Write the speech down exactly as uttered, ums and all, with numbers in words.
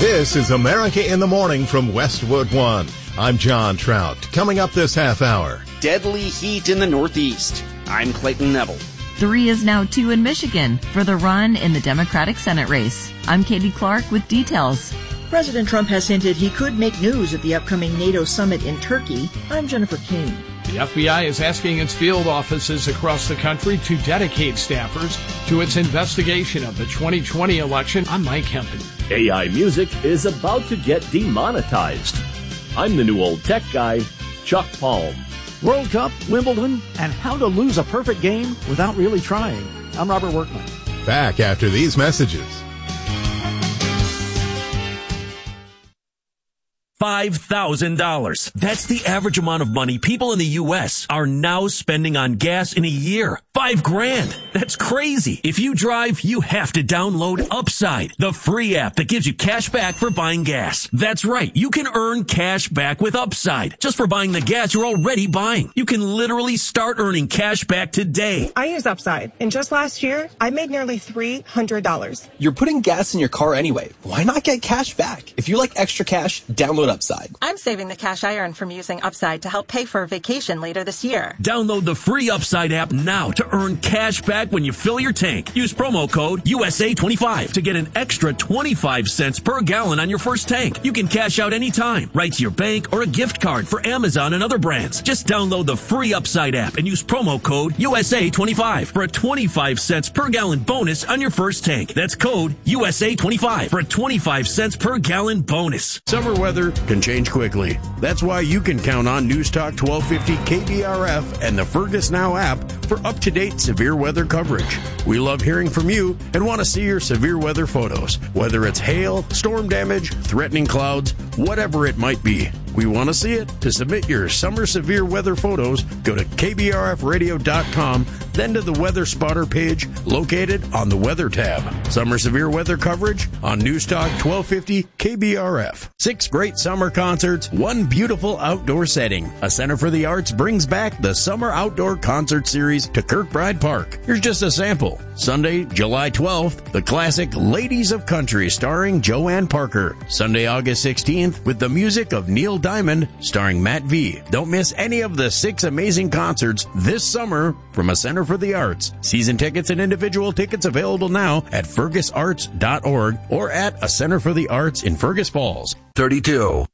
This is America in the Morning from Westwood One. I'm John Trout. Coming up this half hour. Deadly heat in the Northeast. I'm Clayton Neville. Three is now two in Michigan for the run in the Democratic Senate race. I'm Katie Clark with details. President Trump has hinted he could make news at the upcoming NATO summit in Turkey. I'm Jennifer King. The F B I is asking its field offices across the country to dedicate staffers to its investigation of the twenty twenty election. I'm Mike Hempen. A I music is about to get demonetized. I'm the new old tech guy, Chuck Palm. World Cup, Wimbledon, and how to lose a perfect game without really trying. I'm Robert Workman. Back after these messages. five thousand dollars. That's the average amount of money people in the U S are now spending on gas in a year. Five grand. That's crazy. If you drive, you have to download Upside, the free app that gives you cash back for buying gas. That's right. You can earn cash back with Upside just for buying the gas you're already buying. You can literally start earning cash back today. I use Upside, and just last year, I made nearly three hundred dollars. You're putting gas in your car anyway. Why not get cash back? If you like extra cash, download Upside. I'm saving the cash I earn from using Upside to help pay for a vacation later this year. Download the free Upside app now to earn cash back when you fill your tank. Use promo code U S A twenty-five to get an extra twenty-five cents per gallon on your first tank. You can cash out anytime, right to your bank or a gift card for Amazon and other brands. Just download the free Upside app and use promo code U S A twenty-five for a twenty-five cents per gallon bonus on your first tank. That's code U S A twenty-five for a twenty-five cents per gallon bonus. Summer weather can change quickly. That's why you can count on News Talk twelve fifty K B R F and the Fergus Now app for up-to-date severe weather coverage. We love hearing from you and want to see your severe weather photos, whether it's hail, storm damage, threatening clouds, whatever it might be. We want to see it. To submit your summer severe weather photos, go to K B R F radio dot com, then to the Weather Spotter page located on the Weather tab. Summer severe weather coverage on News Talk twelve fifty K B R F. Six great summer concerts, one beautiful outdoor setting. A Center for the Arts brings back the Summer Outdoor Concert Series to Kirkbride Park. Here's just a sample. Sunday, July twelfth, the classic Ladies of Country starring Joanne Parker. Sunday, August sixteenth, with the music of Neil Diamond starring Matt V. Don't miss any of the six amazing concerts this summer from A Center for the Arts. Season tickets and individual tickets available now at fergus arts dot org or at A Center for the Arts in Fergus Falls. thirty-two.